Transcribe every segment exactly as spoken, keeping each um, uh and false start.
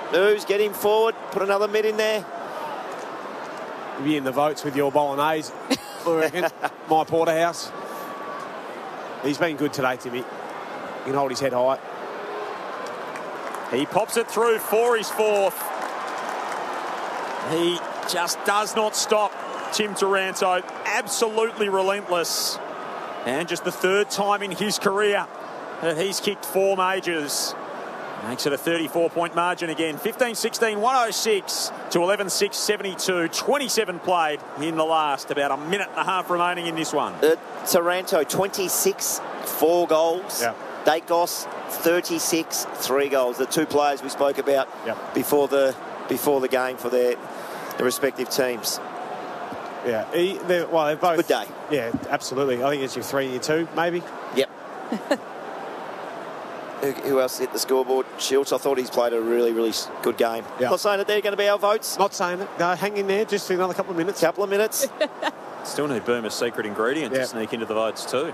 Who's getting forward? Put another mid in there. You'll be in the votes with your bolognese, I reckon. My porterhouse. He's been good today, Timmy. He can hold his head high. He pops it through for his fourth. He just does not stop. Tim Taranto, absolutely relentless. And just the third time in his career that he's kicked four majors. Makes it a thirty-four point margin again. fifteen sixteen, one oh six to eleven six, seventy-two. twenty-seven played in the last. About a minute and a half remaining in this one. Uh, Taranto, twenty-six, four goals. Yeah. Dacos, thirty-six, three goals. The two players we spoke about yeah. before the before the game for their, their respective teams. Yeah, he, they're, well, they're both. Good day. Yeah, absolutely. I think it's your three and your two, maybe. Yep. who, who else hit the scoreboard? Schultz, I thought he's played a really, really good game. Yeah. Not saying that they're going to be our votes. Not saying it. No, hang in there just another couple of minutes. Couple of minutes. Still need Burma's secret ingredient yeah. to sneak into the votes too.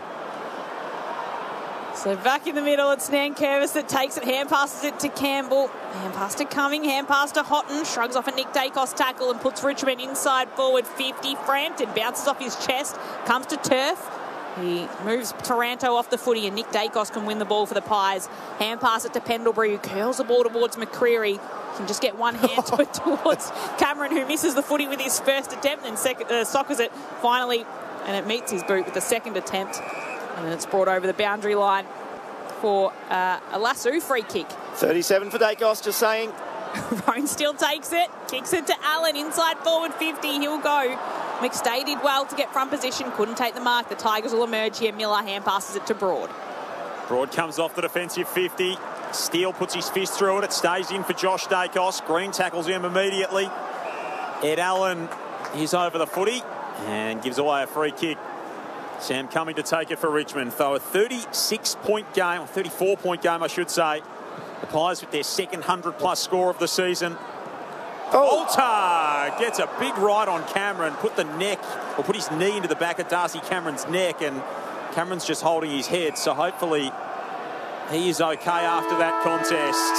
So back in the middle, it's Nankervis that takes it, hand passes it to Campbell. Hand pass to Cumming, hand pass to Houghton, shrugs off a Nick Dacos tackle and puts Richmond inside forward fifty. Frampton bounces off his chest, comes to turf. He moves Taranto off the footy and Nick Dacos can win the ball for the Pies. Hand pass it to Pendlebury, who curls the ball towards McCreary. Can just get one hand to it towards Cameron, who misses the footy with his first attempt and sec- uh, soccers it finally, and it meets his boot with the second attempt. And then it's brought over the boundary line for uh, a Lasso free kick. thirty-seven for Dacos, just saying. Roan still takes it, kicks it to Allen, inside forward fifty, he'll go. McStay did well to get front position, couldn't take the mark. The Tigers will emerge here. Miller hand passes it to Broad. Broad comes off the defensive fifty. Steele puts his fist through it. It stays in for Josh Dacos. Green tackles him immediately. Ed Allen is over the footy and gives away a free kick. Sam Cumming to take it for Richmond. Though a thirty-six point game, or thirty-four point game, I should say. The Pies with their second one hundred plus score of the season. Oh. Alter gets a big right on Cameron, put the neck, or put his knee into the back of Darcy Cameron's neck, and Cameron's just holding his head, so hopefully he is okay after that contest.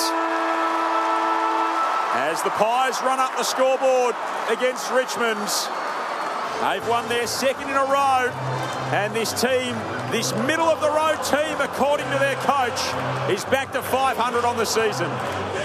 As the Pies run up the scoreboard against Richmond, they've won their second in a row, and this team, this middle of the road team, according to their coach, is back to five hundred on the season.